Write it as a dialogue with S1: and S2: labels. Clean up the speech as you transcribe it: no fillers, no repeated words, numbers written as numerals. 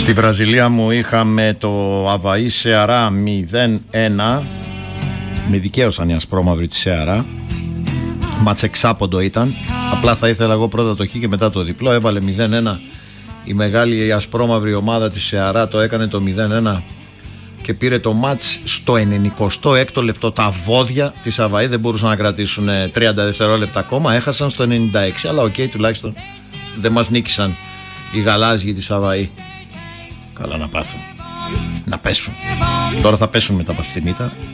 S1: Στη Βραζιλία μου είχαμε το Αβαή Σεαρά 0-1. Με δικαίωσαν οι ασπρόμαυροι τη Σεαρά. Μάτς εξάποντο ήταν. Απλά θα ήθελα εγώ πρώτα το χ και μετά το διπλό. Έβαλε 0-1 η μεγάλη ασπρόμαυρη ομάδα της Σεαρά. Το έκανε το 0-1 και πήρε το μάτς στο 96ο λεπτό. Τα βόδια της Αβαή δεν μπορούσαν να κρατήσουν 30 δευτερόλεπτα ακόμα. Έχασαν στο 96. Αλλά οκ, τουλάχιστον δεν μας νίκησαν οι γαλάζιοι της Αβαή. Καλά να πάθουν. Να πέσουν. Τώρα θα πέσουν μετά από αυτή τη μύτα.